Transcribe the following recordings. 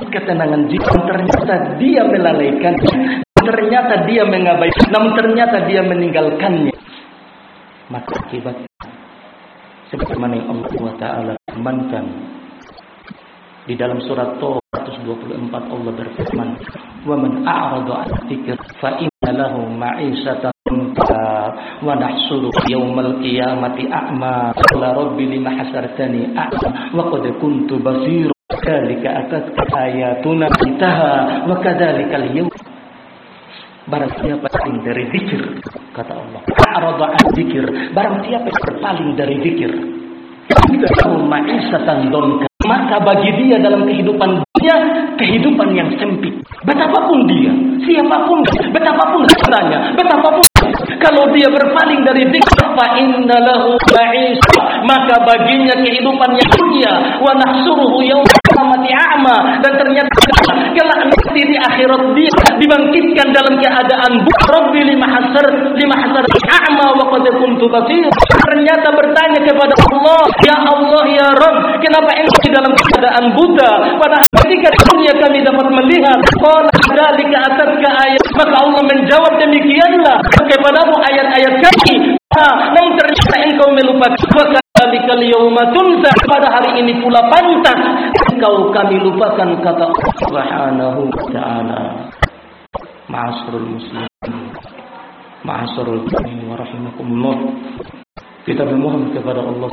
ketenangan jiwa. Ternyata dia melalaikan, ternyata dia mengabaikan, namun ternyata dia meninggalkannya. Maka akibatnya sebagaimana yang Allah Ta'ala firmankan di dalam surat Toh 124, Allah berfirman, "Wa man a'rada 'an dzikri fa inna lahu ma'isatan wa nahsuru yaumal qiyamati a'ma qala rabbi lima hasartani a'ma wa qad kuntu basira kadzalika atatka ayatuna intaha wa kadzalikal yawm." Barang siapa yang dari zikir, kata Allah, a'rada 'an dzikr, barang siapa yang berpaling dari zikir, ma'isatan donka, maka bagi dia dalam kehidupan dunia kehidupan yang sempit. Betapapun dia, siapapun, betapapun rasanya, betapapun, kalau dia berpaling dari zikir, fa inna lahu ma'isah, maka baginya kehidupan yang dunia, wa nahsuruhu yaumal qiyamati a'ma, dan ternyata kelak nanti di akhirat dia dibangkitkan dalam keadaan rabbi lima hasar a'ma wa qad kuntu basir. Ternyata bertanya kepada Allah, ya Allah ya Rabb, kenapa engkau dalam keadaan buta padahal ketika di dunia kami dapat melihat? Qala dzalika atatka ayat, maka Allah menjawab, demikianlah kepadamu ayat-ayat kami, namun ternyata engkau melupakan. Wa kadzalikal yauma tunsa, pada hari ini pula pantas engkau kami lupakan, kata Allah Subhanahu wa ta'ala. Ma'asyiral muslimin, ma'asyiral muslimin wa rahimakumullah. Kita memohon kepada Allah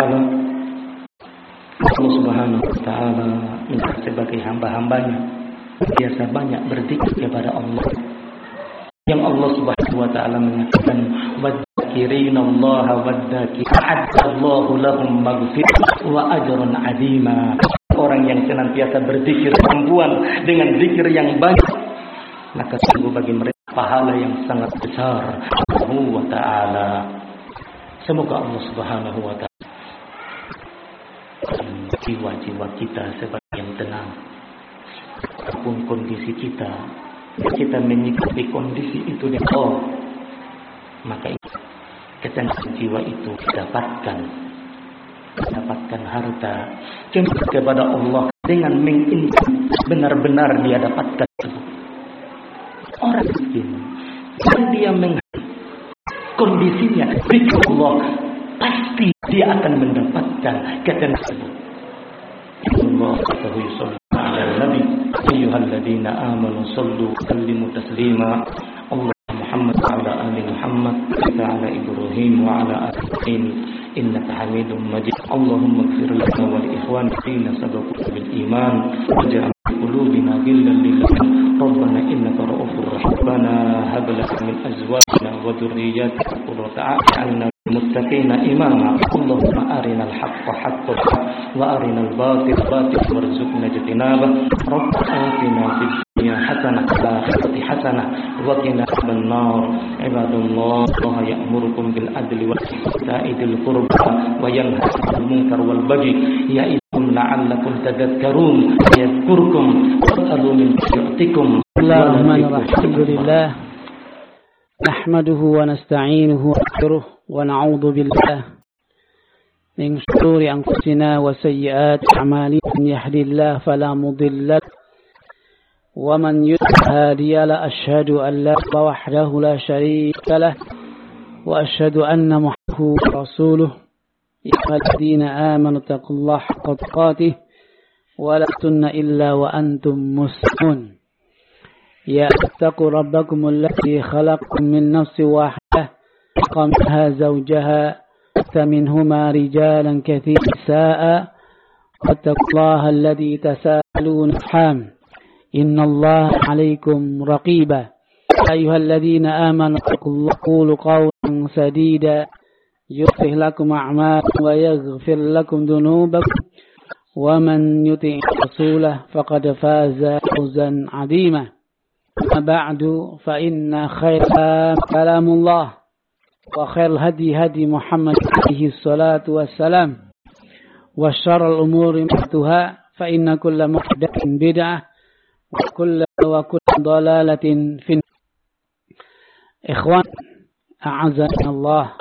Subhanahu wa ta'ala sebagai hamba-hambanya biasa banyak berzikir kepada Allah. Yang Allah Subhanahu wa ta'ala mengatakan, wadzakirina Allah wadzakirallahu lahum maghfirah wa ajrun 'azima. Orang yang senantiasa berzikir perempuan dengan zikir yang banyak, maka sungguh bagi mereka pahala yang sangat besar. Subhanahu wa ta'ala. Semoga Allah Subhanahu wa ta'ala jiwa-jiwa kita sebagai yang tenang. Apapun kondisi kita menyikapi kondisi itu dengan Allah, maka ketenangan jiwa itu didapatkan harta kepada Allah dengan mengingat benar-benar dia dapatkan itu. Orang miskin yang dia kondisinya beri Allah, pasti dia akan mendapatkan ketenangan. Allah sallallahu alaihi nabi ayyuhalladzina amanu sallu sallimu taslima. Allah Muhammad wa ala ali Muhammad wa ala Ibrahim wa ala ali Ibrahim innaka Hamidum Majid. Allahumma ighfir lana wa li ikhwanina sabaquna bil iman waj'al qulubina ghillan lil rabbana innaka ra'ufur rahim. Rabbana hab lana min azwajina wa dhurriyyatina qurrata a'yun muttaqina imama. Allahumma arinal haqqa haqqan wa arinal batila batilan warzuqna ijtinabah. Rabbana atina fid dunya hasanah wa fil akhirati hasanah wa qina adzabannar. Ibadallah, Allah ya'murukum bil adli wal ihsani dzil qurba wa yanha 'anil munkar wal baghi ya'idukum la'allakum tadhakkarun. Yadhkurukum was'alu min yu'tikum. Alhamdulillah, nahmaduhu wa nasta'inuhu wa nastaghfiruh wa na'udzu billah min shururi anfusina wa sayyiati a'malina. Man yahdihillahu fala mudilla lahu wa man yudlil hadiya lahu. Asyhadu an la ilaha wahdahu la syarika lahu wa asyhadu anna Muhammadan rasuluh. Ya ayyuhalladzina amanu taqullaha haqqa tuqatih wa la tamutunna illa wa antum muslimun. Ya attaqu rabbakum alladzi khalaqakum min nafsin wahidah wa khalaqa minha zawjaha faminhuma rijalan katsiran nisaa wattaqullaha alladzi tasaaluna bihi innallaha 'alaykum raqiba. Ayyuhalladzina amanu taqullaha qulu qawlan sadida yuslih lakum a'malakum wa yaghfir lakum dhunubakum wa man yuti'ir rasulahu faqad faza fawzan 'azima. بعد فإن خير كلام الله وخير الهدي هدي محمد عليه الصلاة والسلام وشر الأمور محدثاتها فإن كل محدثة بدعة وكل ضلالة في النار. إخوان أعزنا الله